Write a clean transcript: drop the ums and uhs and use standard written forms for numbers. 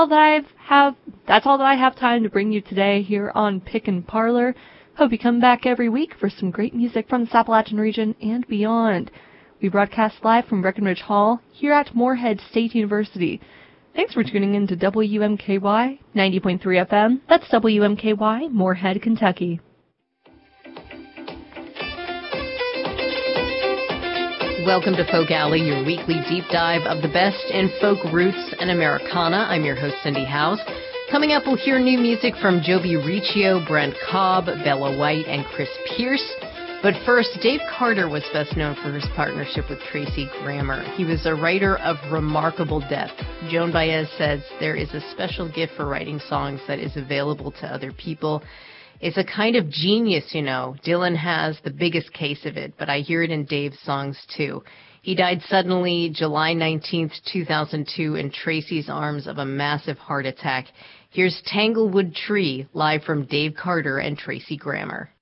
That's all that I have time to bring you today here on Pick and Parlor. Hope you come back every week for some great music from the Appalachian region and beyond. We broadcast live from Breckenridge Hall here at Morehead State University. Thanks for tuning in to WMKY 90.3 FM. That's WMKY, Morehead, Kentucky. Welcome to Folk Alley, your weekly deep dive of the best in folk roots and Americana. I'm your host, Cindy House. Coming up, we'll hear new music from Jovi Riccio, Brent Cobb, Bella White, and Chris Pierce. But first, Dave Carter was best known for his partnership with Tracy Grammer. He was a writer of remarkable depth. Joan Baez says there is a special gift for writing songs that is available to other people. It's a kind of genius, you know. Dylan has the biggest case of it, but I hear it in Dave's songs too. He died suddenly July 19th, 2002 in Tracy's arms of a massive heart attack. Here's Tanglewood Tree, live from Dave Carter and Tracy Grammer.